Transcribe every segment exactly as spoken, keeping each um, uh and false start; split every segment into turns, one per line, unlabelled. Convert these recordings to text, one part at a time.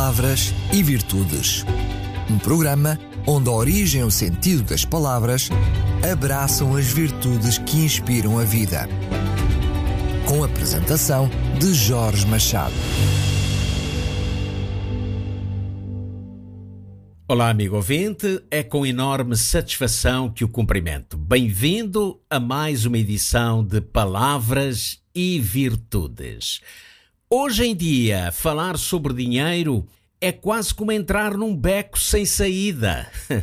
Palavras e Virtudes. Um programa onde a origem e o sentido das palavras abraçam as virtudes que inspiram a vida. Com a apresentação de Jorge Machado.
Olá, amigo ouvinte, é com enorme satisfação que o cumprimento. Bem-vindo a mais uma edição de Palavras e Virtudes. Hoje em dia, falar sobre dinheiro é quase como entrar num beco sem saída.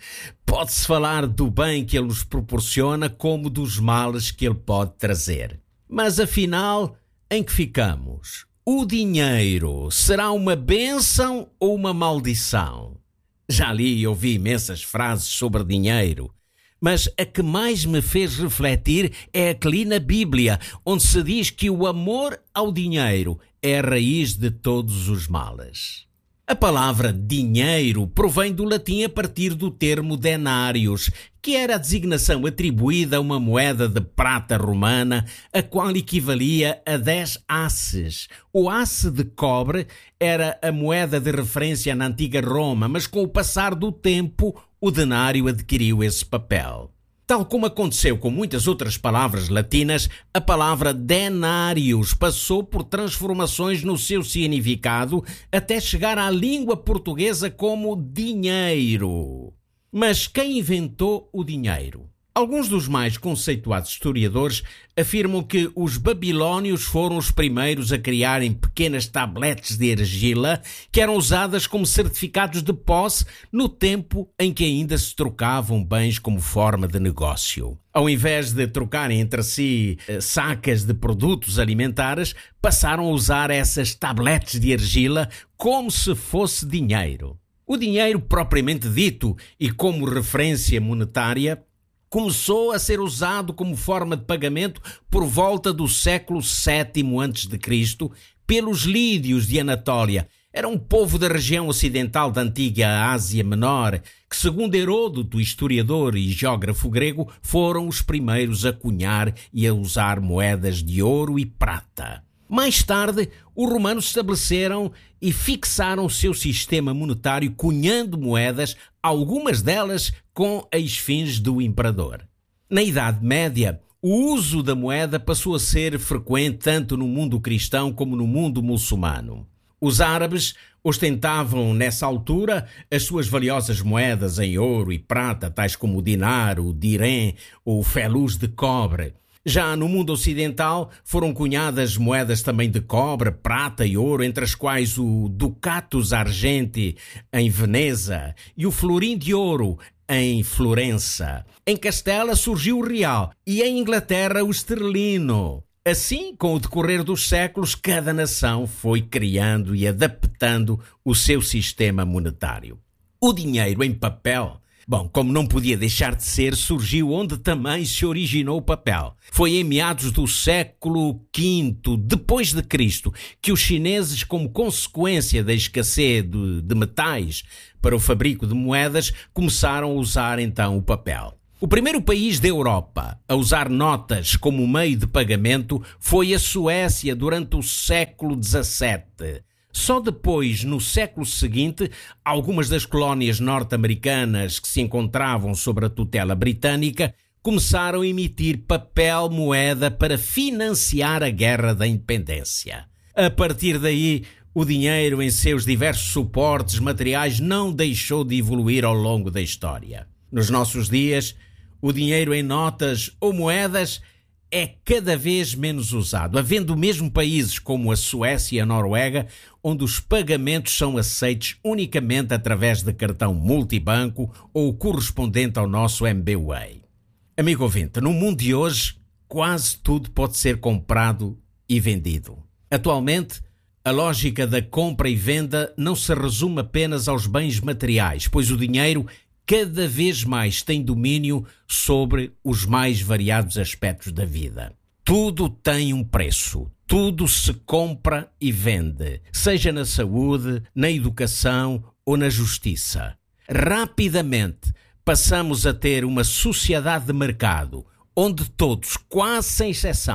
Pode-se falar do bem que ele nos proporciona como dos males que ele pode trazer. Mas afinal, em que ficamos? O dinheiro será uma bênção ou uma maldição? Já li e ouvi imensas frases sobre dinheiro, mas a que mais me fez refletir é a que li na Bíblia, onde se diz que o amor ao dinheiro é a raiz de todos os males. A palavra dinheiro provém do latim a partir do termo denários, que era a designação atribuída a uma moeda de prata romana, a qual equivalia a dez asses. O asse de cobre era a moeda de referência na antiga Roma, mas com o passar do tempo, o denário adquiriu esse papel. Tal como aconteceu com muitas outras palavras latinas, a palavra denários passou por transformações no seu significado até chegar à língua portuguesa como dinheiro. Mas quem inventou o dinheiro? Alguns dos mais conceituados historiadores afirmam que os babilônios foram os primeiros a criarem pequenas tabletes de argila que eram usadas como certificados de posse no tempo em que ainda se trocavam bens como forma de negócio. Ao invés de trocarem entre si sacas de produtos alimentares, passaram a usar essas tabletes de argila como se fosse dinheiro. O dinheiro propriamente dito e como referência monetária começou a ser usado como forma de pagamento por volta do século sétimo antes de Cristo pelos lídios de Anatólia. Era um povo da região ocidental da antiga Ásia Menor que, segundo Heródoto, historiador e geógrafo grego, foram os primeiros a cunhar e a usar moedas de ouro e prata. Mais tarde, os romanos estabeleceram e fixaram o seu sistema monetário cunhando moedas, algumas delas com as fins do imperador. Na Idade Média, o uso da moeda passou a ser frequente tanto no mundo cristão como no mundo muçulmano. Os árabes ostentavam, nessa altura, as suas valiosas moedas em ouro e prata, tais como o dinar, o dirém ou o feluz de cobre. Já no mundo ocidental foram cunhadas moedas também de cobre, prata e ouro, entre as quais o ducatus argenti em Veneza e o florim de ouro em Florença. Em Castela surgiu o real e em Inglaterra o esterlino. Assim, com o decorrer dos séculos, cada nação foi criando e adaptando o seu sistema monetário. O dinheiro em papel, bom, como não podia deixar de ser, surgiu onde também se originou o papel. Foi em meados do século quinto depois de Cristo que os chineses, como consequência da escassez de, de metais para o fabrico de moedas, começaram a usar então o papel. O primeiro país da Europa a usar notas como meio de pagamento foi a Suécia durante o século dezassete. Só depois, no século seguinte, algumas das colónias norte-americanas que se encontravam sob a tutela britânica começaram a emitir papel moeda para financiar a Guerra da Independência. A partir daí, o dinheiro em seus diversos suportes materiais não deixou de evoluir ao longo da história. Nos nossos dias, o dinheiro em notas ou moedas é cada vez menos usado, havendo mesmo países como a Suécia e a Noruega, onde os pagamentos são aceitos unicamente através de cartão multibanco ou correspondente ao nosso M B W A. Amigo ouvinte, no mundo de hoje, quase tudo pode ser comprado e vendido. Atualmente, a lógica da compra e venda não se resume apenas aos bens materiais, pois o dinheiro cada vez mais tem domínio sobre os mais variados aspectos da vida. Tudo tem um preço, tudo se compra e vende, seja na saúde, na educação ou na justiça. Rapidamente passamos a ter uma sociedade de mercado, onde todos, quase sem exceção,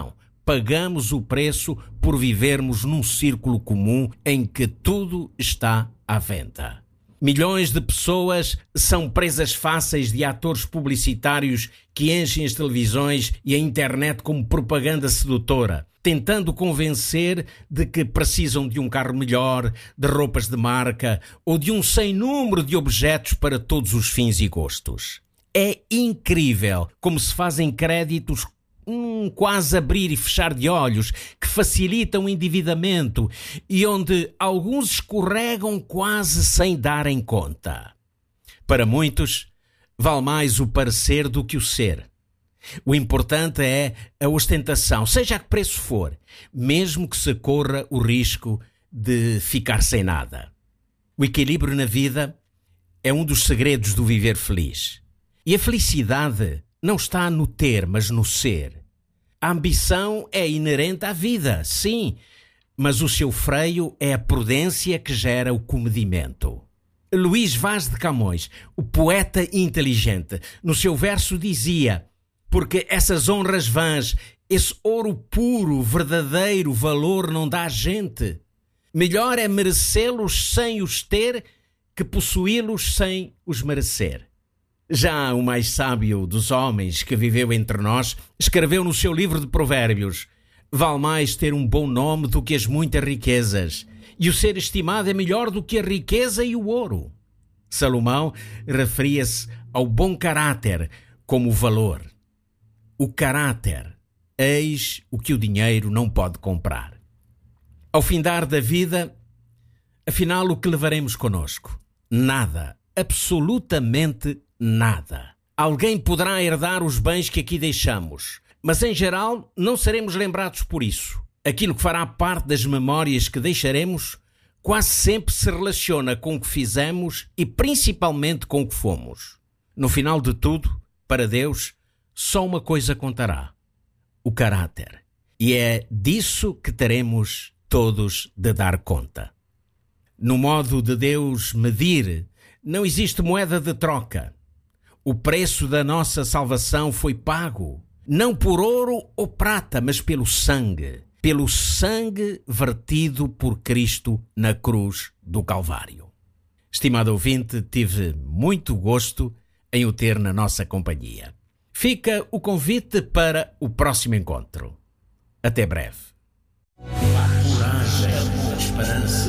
pagamos o preço por vivermos num círculo comum em que tudo está à venda. Milhões de pessoas são presas fáceis de atores publicitários que enchem as televisões e a internet como propaganda sedutora, tentando convencer de que precisam de um carro melhor, de roupas de marca ou de um sem número de objetos para todos os fins e gostos. É incrível como se fazem créditos um quase abrir e fechar de olhos, que facilitam o endividamento e onde alguns escorregam quase sem darem conta. Para muitos, vale mais o parecer do que o ser. O importante é a ostentação, seja a que preço for, mesmo que se corra o risco de ficar sem nada. O equilíbrio na vida é um dos segredos do viver feliz. E a felicidade não está no ter, mas no ser. A ambição é inerente à vida, sim, mas o seu freio é a prudência que gera o comedimento. Luís Vaz de Camões, o poeta inteligente, no seu verso dizia: porque essas honras vãs, esse ouro puro, verdadeiro valor não dá a gente. Melhor é merecê-los sem os ter que possuí-los sem os merecer. Já o mais sábio dos homens que viveu entre nós escreveu no seu livro de provérbios: vale mais ter um bom nome do que as muitas riquezas, e o ser estimado é melhor do que a riqueza e o ouro. Salomão referia-se ao bom caráter como valor. O caráter, eis o que o dinheiro não pode comprar. Ao findar da vida, afinal, o que levaremos conosco? Nada, absolutamente nada. Alguém poderá herdar os bens que aqui deixamos, mas em geral não seremos lembrados por isso. Aquilo que fará parte das memórias que deixaremos quase sempre se relaciona com o que fizemos e principalmente com o que fomos. No final de tudo, para Deus, só uma coisa contará: o caráter. E é disso que teremos todos de dar conta. No modo de Deus medir, não existe moeda de troca. O preço da nossa salvação foi pago, não por ouro ou prata, mas pelo sangue. Pelo sangue vertido por Cristo na cruz do Calvário. Estimado ouvinte, tive muito gosto em o ter na nossa companhia. Fica o convite para o próximo encontro. Até breve. Coragem, esperança,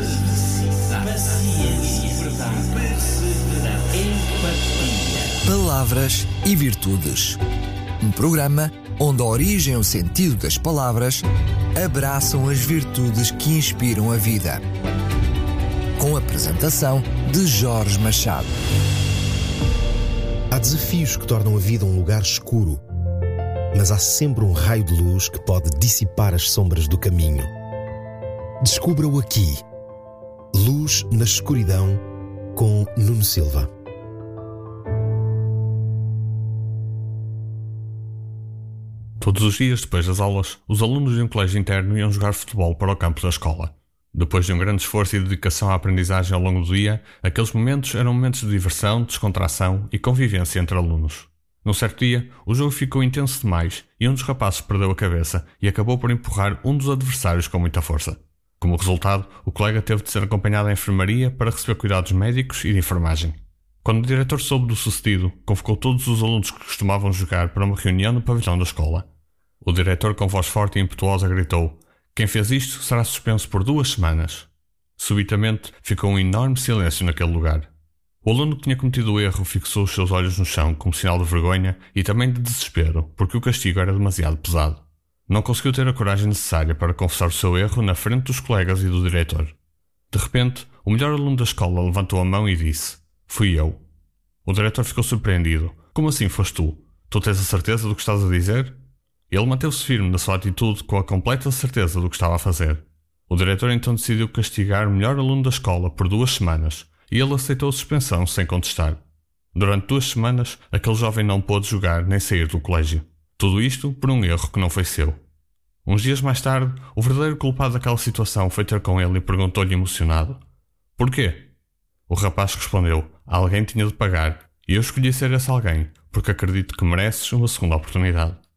paciência, perseverança, empatia.
Palavras e Virtudes. Um programa onde a origem e o sentido das palavras abraçam as virtudes que inspiram a vida. Com a apresentação de Jorge Machado.
Há desafios que tornam a vida um lugar escuro, mas há sempre um raio de luz que pode dissipar as sombras do caminho. Descubra-o aqui. Luz na Escuridão, com Nuno Silva.
Todos os dias, depois das aulas, os alunos de um colégio interno iam jogar futebol para o campo da escola. Depois de um grande esforço e dedicação à aprendizagem ao longo do dia, aqueles momentos eram momentos de diversão, descontração e convivência entre alunos. Num certo dia, o jogo ficou intenso demais e um dos rapazes perdeu a cabeça e acabou por empurrar um dos adversários com muita força. Como resultado, o colega teve de ser acompanhado à enfermaria para receber cuidados médicos e de enfermagem. Quando o diretor soube do sucedido, convocou todos os alunos que costumavam jogar para uma reunião no pavilhão da escola. O diretor, com voz forte e impetuosa, gritou: quem fez isto será suspenso por duas semanas. Subitamente, ficou um enorme silêncio naquele lugar. O aluno que tinha cometido o erro fixou os seus olhos no chão como sinal de vergonha e também de desespero, porque o castigo era demasiado pesado. Não conseguiu ter a coragem necessária para confessar o seu erro na frente dos colegas e do diretor. De repente, o melhor aluno da escola levantou a mão e disse: fui eu. O diretor ficou surpreendido. Como assim foste tu? Tu tens a certeza do que estás a dizer? Ele manteve-se firme na sua atitude com a completa certeza do que estava a fazer. O diretor então decidiu castigar o melhor aluno da escola por duas semanas e ele aceitou a suspensão sem contestar. Durante duas semanas, aquele jovem não pôde jogar nem sair do colégio. Tudo isto por um erro que não foi seu. Uns dias mais tarde, o verdadeiro culpado daquela situação foi ter com ele e perguntou-lhe emocionado: porquê? O rapaz respondeu: alguém tinha de pagar e eu escolhi ser esse alguém porque acredito que mereces uma segunda oportunidade.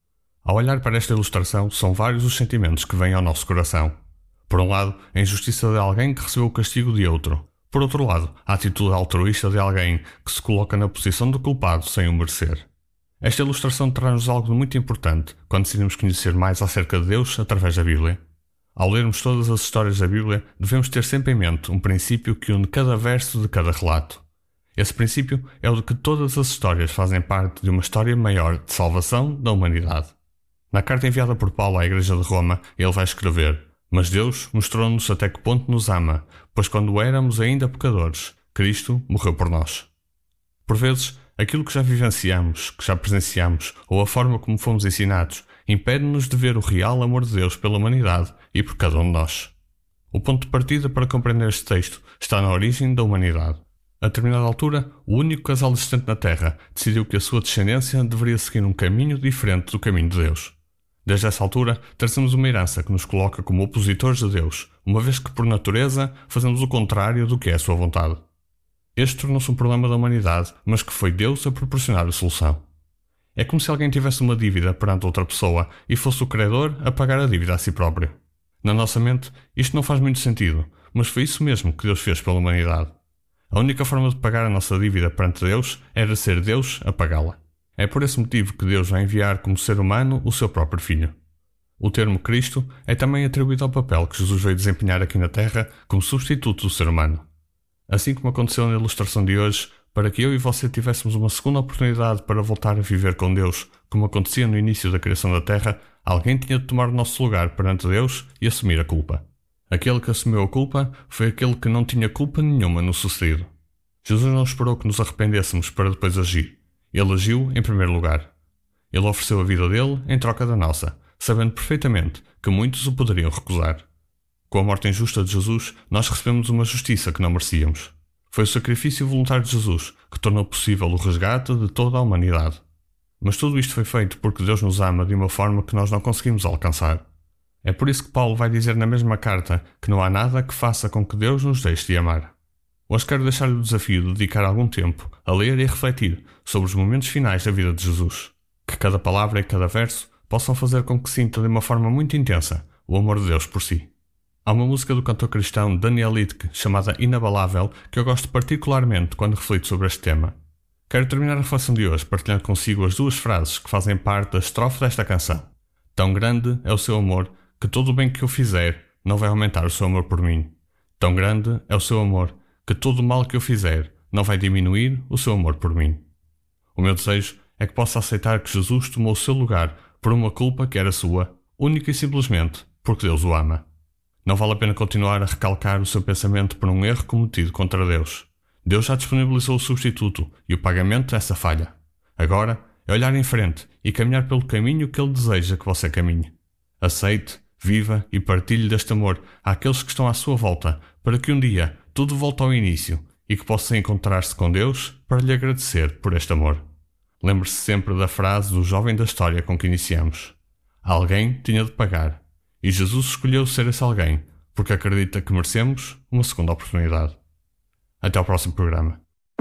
Ao olhar para esta ilustração, são vários os sentimentos que vêm ao nosso coração. Por um lado, a injustiça de alguém que recebeu o castigo de outro. Por outro lado, a atitude altruísta de alguém que se coloca na posição do culpado sem o merecer. Esta ilustração traz-nos algo de muito importante quando decidimos conhecer mais acerca de Deus através da Bíblia. Ao lermos todas as histórias da Bíblia, devemos ter sempre em mente um princípio que une cada verso de cada relato. Esse princípio é o de que todas as histórias fazem parte de uma história maior de salvação da humanidade. Na carta enviada por Paulo à Igreja de Roma, ele vai escrever: Mas Deus mostrou-nos até que ponto nos ama, pois quando éramos ainda pecadores, Cristo morreu por nós. Por vezes, aquilo que já vivenciamos, que já presenciamos, ou a forma como fomos ensinados, impede-nos de ver o real amor de Deus pela humanidade e por cada um de nós. O ponto de partida para compreender este texto está na origem da humanidade. A determinada altura, o único casal existente na Terra decidiu que a sua descendência deveria seguir um caminho diferente do caminho de Deus. Desde essa altura, trazemos uma herança que nos coloca como opositores de Deus, uma vez que, por natureza, fazemos o contrário do que é a sua vontade. Este tornou-se um problema da humanidade, mas que foi Deus a proporcionar a solução. É como se alguém tivesse uma dívida perante outra pessoa e fosse o credor a pagar a dívida a si próprio. Na nossa mente, isto não faz muito sentido, mas foi isso mesmo que Deus fez pela humanidade. A única forma de pagar a nossa dívida perante Deus era ser Deus a pagá-la. É por esse motivo que Deus vai enviar como ser humano o seu próprio Filho. O termo Cristo é também atribuído ao papel que Jesus veio desempenhar aqui na Terra como substituto do ser humano. Assim como aconteceu na ilustração de hoje, para que eu e você tivéssemos uma segunda oportunidade para voltar a viver com Deus, como acontecia no início da criação da Terra, alguém tinha de tomar o nosso lugar perante Deus e assumir a culpa. Aquele que assumiu a culpa foi aquele que não tinha culpa nenhuma no sucedido. Jesus não esperou que nos arrependêssemos para depois agir. Ele agiu em primeiro lugar. Ele ofereceu a vida dele em troca da nossa, sabendo perfeitamente que muitos o poderiam recusar. Com a morte injusta de Jesus, nós recebemos uma justiça que não merecíamos. Foi o sacrifício voluntário de Jesus que tornou possível o resgate de toda a humanidade. Mas tudo isto foi feito porque Deus nos ama de uma forma que nós não conseguimos alcançar. É por isso que Paulo vai dizer na mesma carta que não há nada que faça com que Deus nos deixe de amar. Hoje quero deixar-lhe o desafio de dedicar algum tempo a ler e refletir sobre os momentos finais da vida de Jesus. Que cada palavra e cada verso possam fazer com que sinta de uma forma muito intensa o amor de Deus por si. Há uma música do cantor cristão Daniel Lidke chamada Inabalável que eu gosto particularmente quando reflito sobre este tema. Quero terminar a reflexão de hoje partilhando consigo as duas frases que fazem parte da estrofe desta canção. Tão grande é o seu amor que todo o bem que eu fizer não vai aumentar o seu amor por mim. Tão grande é o seu amor que todo o mal que eu fizer não vai diminuir o seu amor por mim. O meu desejo é que possa aceitar que Jesus tomou o seu lugar por uma culpa que era sua, única e simplesmente porque Deus o ama. Não vale a pena continuar a recalcar o seu pensamento por um erro cometido contra Deus. Deus já disponibilizou o substituto e o pagamento dessa falha. Agora é olhar em frente e caminhar pelo caminho que Ele deseja que você caminhe. Aceite, viva e partilhe deste amor àqueles que estão à sua volta, para que um dia tudo volte ao início e que possa encontrar-se com Deus para lhe agradecer por este amor. Lembre-se sempre da frase do jovem da história com que iniciamos. Alguém tinha de pagar, e Jesus escolheu ser esse alguém, porque acredita que merecemos uma segunda oportunidade. Até ao próximo programa.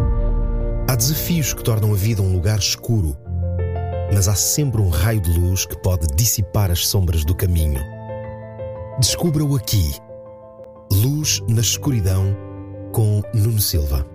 Há desafios que tornam a vida um lugar escuro, mas há sempre um raio de luz que pode dissipar as sombras do caminho. Descubra-o aqui. Luz na escuridão, com Nuno Silva.